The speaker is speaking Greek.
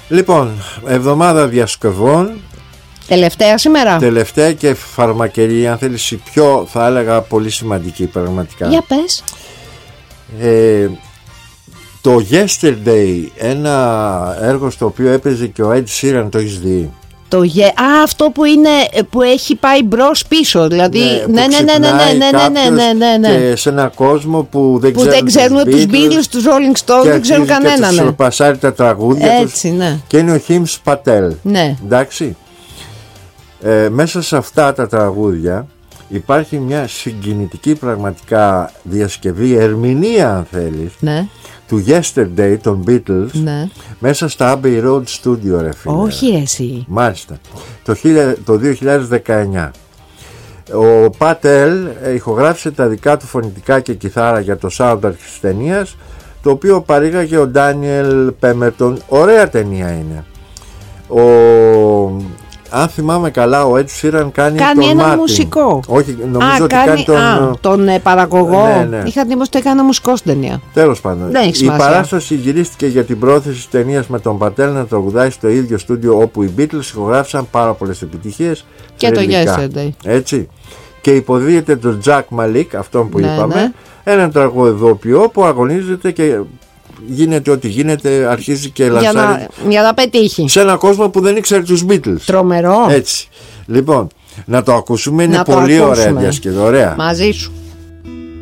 Λοιπόν, εβδομάδα διασκευών. Τελευταία σήμερα. Τελευταία και φαρμακερή, αν θέλεις, η πιο, θα έλεγα, πολύ σημαντική πραγματικά. Για πες. Το Yesterday, ένα έργο στο οποίο έπαιζε και ο Ed Sheeran, το έχεις δει? Αυτό που είναι, που έχει πάει μπρος πίσω, δηλαδή. Ναι. Και σε ένα κόσμο που δεν ξέρουν τους Beatles, τους Rolling Stones, δεν ξέρουν κανέναν. Και τους πασάρει τα τραγούδια. Έτσι, τους. Ναι. Και είναι ο Hims Patel. Ναι. Εντάξει. Μέσα σε αυτά τα τραγούδια υπάρχει μια συγκινητική πραγματικά διασκευή, ερμηνεία αν θέλεις, Ναι. του Yesterday των Beatles, ναι, μέσα στα Abbey Road Studio, ρε φίλε. Όχι εσύ. Μάλιστα. Το 2019. Ο Πατέλ ηχογράφησε τα δικά του φωνητικά και κιθάρα για το soundtrack της ταινίας, το οποίο παρήγαγε ο Ντάνιελ Πέμερτον. Ωραία ταινία είναι. Αν θυμάμαι καλά, ο Ed Sheeran κάνει ένα Martin. μουσικό. Όχι, νομίζω ότι κάνει τον παραγωγό. Ναι. Είχα την ότι έκανε μουσικό στην ταινία. Τέλος πάντων. Η παράσταση γυρίστηκε για την πρόθεση της ταινίας με τον Πατέλ να τραγουδάει στο ίδιο στούντιο όπου οι Beatles ηχογράφησαν πάρα πολλές επιτυχίες. Και το Yesterday. Έτσι. Και υποδίεται τον Jack Malik, αυτόν που είπαμε, έναν τραγουδοποιό που αγωνίζεται και γίνεται ό,τι γίνεται, αρχίζει και λανσάρει για να πετύχει σε έναν κόσμο που δεν ήξερε τους Beatles. Τρομερό. Έτσι. Λοιπόν, να το ακούσουμε, είναι πολύ ωραία διασκευή. Ωραία. Μαζί σου.